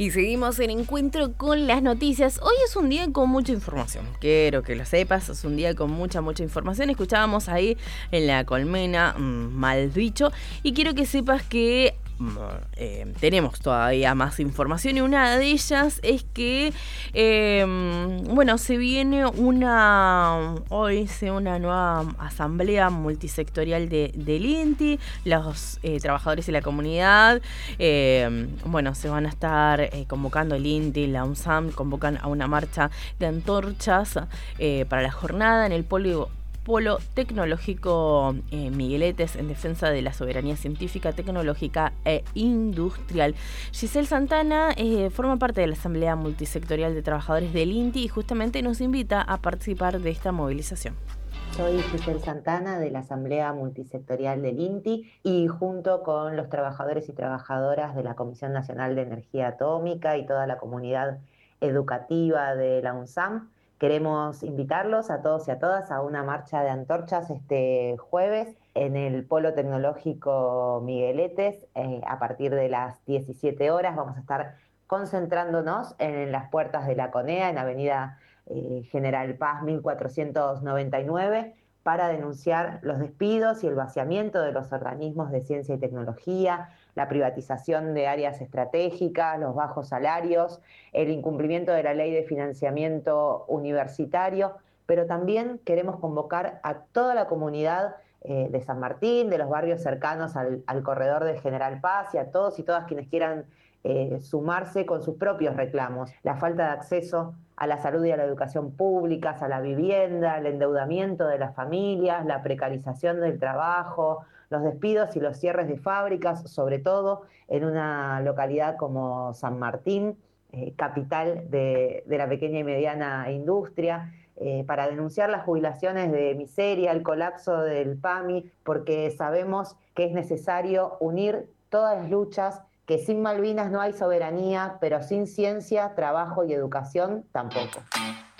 Y seguimos en Encuentro con las Noticias. Hoy es un día con mucha información. Quiero que lo sepas, es un día con mucha información. Escuchábamos ahí en la colmena, mal dicho. Y quiero que sepas que tenemos todavía más información y una de ellas es que se viene hoy una nueva asamblea multisectorial del INTI. Los trabajadores y la comunidad se van a estar convocando el INTI, la UNSAM, convocan a una marcha de antorchas para la jornada en el Polo Tecnológico Migueletes en defensa de la soberanía científica, tecnológica e industrial. Giselle Santana forma parte de la Asamblea Multisectorial de Trabajadores del INTI y justamente nos invita a participar de esta movilización. Soy Giselle Santana de la Asamblea Multisectorial del INTI y junto con los trabajadores y trabajadoras de la Comisión Nacional de Energía Atómica y toda la comunidad educativa de la UNSAM, queremos invitarlos a todos y a todas a una marcha de antorchas este jueves en el Polo Tecnológico Migueletes. A partir de las 17 horas vamos a estar concentrándonos en las puertas de la CONEA, en Avenida General Paz 1499, para denunciar los despidos y el vaciamiento de los organismos de ciencia y tecnología, la privatización de áreas estratégicas, los bajos salarios, el incumplimiento de la ley de financiamiento universitario, pero también queremos convocar a toda la comunidad de San Martín, de los barrios cercanos al corredor de General Paz y a todos y todas quienes quieran sumarse con sus propios reclamos. La falta de acceso a la salud y a la educación públicas, a la vivienda, el endeudamiento de las familias, la precarización del trabajo, los despidos y los cierres de fábricas, sobre todo en una localidad como San Martín, capital de la pequeña y mediana industria, para denunciar las jubilaciones de miseria, el colapso del PAMI, porque sabemos que es necesario unir todas las luchas, que sin Malvinas no hay soberanía, pero sin ciencia, trabajo y educación tampoco.